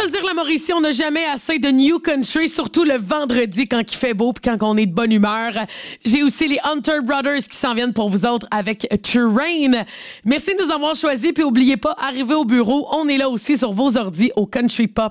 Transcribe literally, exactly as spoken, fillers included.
se le dire, la Mauricie, on n'a jamais assez de New Country, surtout le vendredi quand il fait beau puis quand on est de bonne humeur. J'ai aussi les Hunter Brothers qui s'en viennent pour vous autres avec Terrain. Merci de nous avoir choisis, puis oubliez pas, arrivez au bureau, on est là aussi sur vos ordis au Country Pop.